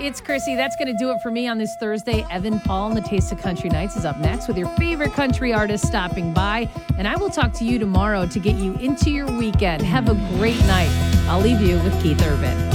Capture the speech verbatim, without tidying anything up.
it's Chrissy. That's going to do it for me on this Thursday. Evan Paul and the Taste of Country Nights is up next with your favorite country artist stopping by. And I will talk to you tomorrow to get you into your weekend. Have a great night. I'll leave you with Keith Urban.